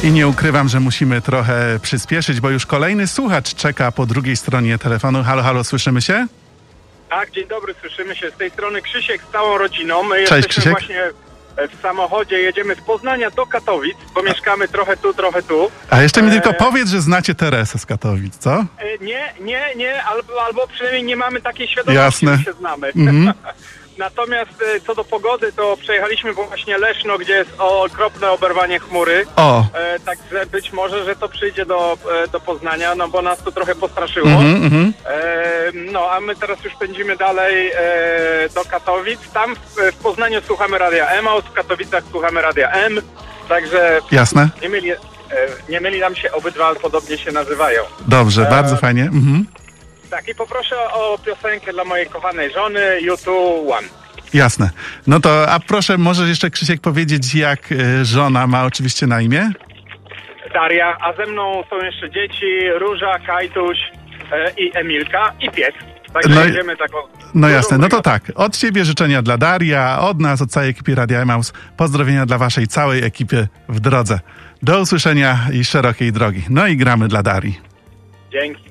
I nie ukrywam, że musimy trochę przyspieszyć, bo już kolejny słuchacz czeka po drugiej stronie telefonu. Halo, halo, słyszymy się? Tak, dzień dobry, słyszymy się. Z tej strony Krzysiek z całą rodziną. My Cześć, jesteśmy Krzysiek. właśnie w samochodzie, jedziemy z Poznania do Katowic, bo mieszkamy trochę tu, trochę tu. A jeszcze mi tylko powiedz, że znacie Teresę z Katowic, co? Nie, albo przynajmniej nie mamy takiej świadomości, Jasne. że się znamy. Natomiast co do pogody, to przejechaliśmy właśnie Leszno, gdzie jest okropne oberwanie chmury. O, Także być może, że to przyjdzie do Poznania, no bo nas to trochę postraszyło. No, a my teraz już pędzimy dalej do Katowic. Tam w Poznaniu słuchamy Radia Emaus, w Katowicach słuchamy Radia M. Także jasne. nie myli nam się, obydwa podobnie się nazywają. Dobrze, bardzo fajnie. Tak, i poproszę o piosenkę dla mojej kochanej żony, U2 Jasne. No to, a proszę, możesz jeszcze, Krzysiek, powiedzieć, jak żona ma oczywiście na imię? Daria, a ze mną są jeszcze dzieci, Róża, Kajtuś i Emilka i pies. Także No i- jedziemy taką... No jasne, no to tak. Od ciebie życzenia dla Daria, od nas, od całej ekipy Radia Emaus. Pozdrowienia dla waszej całej ekipy w drodze. Do usłyszenia i szerokiej drogi. No i gramy dla Darii. Dzięki.